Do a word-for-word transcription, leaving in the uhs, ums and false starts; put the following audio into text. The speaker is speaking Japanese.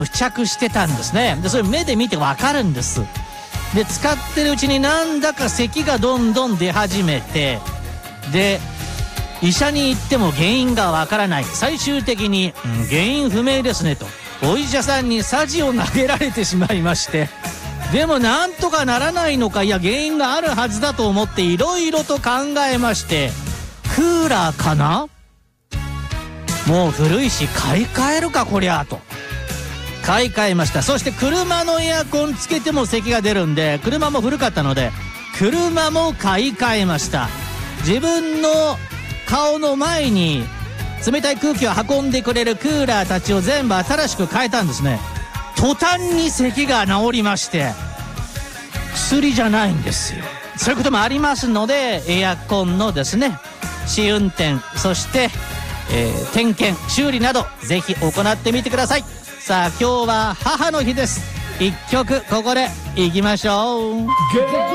付着してたんですね。でそれ目で見てわかるんです。で使ってるうちになんだか咳がどんどん出始めて、で医者に行っても原因がわからない。最終的に、うん、原因不明ですねとお医者さんにサジを投げられてしまいまして、でもなんとかならないのか、いや原因があるはずだと思っていろいろと考えまして、クーラーかな、もう古いし買い替えるかこりゃと買い替えました。そして車のエアコンつけても咳が出るんで、車も古かったので車も買い替えました。自分の顔の前に冷たい空気を運んでくれるクーラーたちを全部新しく変えたんですね。途端に咳が治りまして、薬じゃないんですよ。そういうこともありますので、エアコンのですね試運転、そして、えー、点検修理などぜひ行ってみてください。さあ今日は母の日です。一曲ここでいきましょう。